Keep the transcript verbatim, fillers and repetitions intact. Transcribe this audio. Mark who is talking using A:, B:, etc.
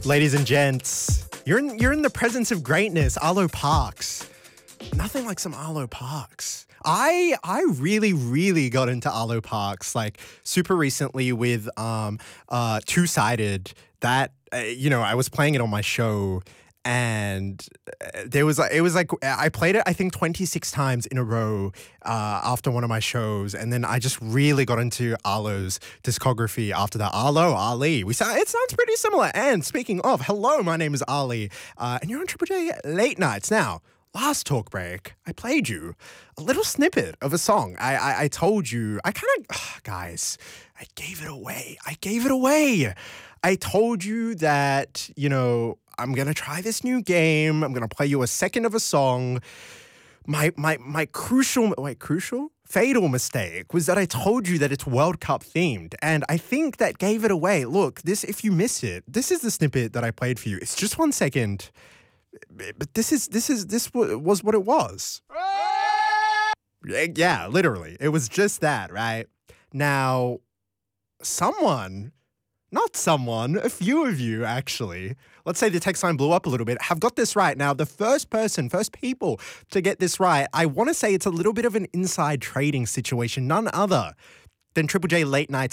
A: Ladies and gents, you're in, you're in the presence of greatness. Arlo Parks. Nothing like some Arlo Parks. I I really, really got into Arlo Parks like super recently with um uh Two Sided. That uh, you know, I was playing it on my show, and uh, there was like it was like I played it I think twenty-six times in a row uh, after one of my shows, and then I just really got into Arlo's discography after that. Arlo, Ali, we sound, it sounds pretty similar. And speaking of, hello, my name is Ali, uh, and you're on Triple J Late Nights now. Last talk break, I played you a little snippet of a song. I I, I told you, I kind of, guys, I gave it away. I gave it away. I told you that, you know, I'm going to try this new game. I'm going to play you a second of a song. My my my crucial, wait, crucial? Fatal mistake was that I told you that it's World Cup themed, and I think that gave it away. Look, this, if you miss it, this is the snippet that I played for you. It's just one second. But this is this is this was what it was. Yeah, literally. It was just that, right? Now, someone, not someone, a few of you actually, let's say the text line blew up a little bit, have got this right. Now, the first person, first people to get this right, I want to say it's a little bit of an inside trading situation, none other than Triple J Late Night